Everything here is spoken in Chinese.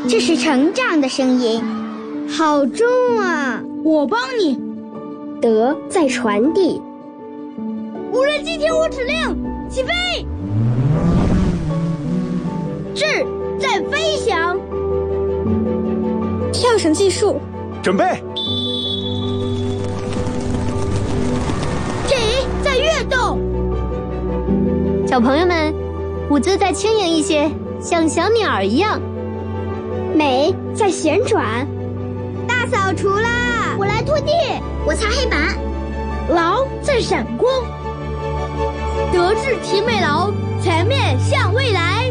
这是成长的声音，好重啊！ 我帮你。 德在传递。 无人机听我指令，起飞！智在飞翔。 跳绳计数， 准备。 己在跃动。 小朋友们，舞姿再轻盈一些，像小鸟一样。 美在旋转。 大扫除啦！ 我来拖地， 我擦黑板。 劳在闪光。德智体美劳，全面向未来。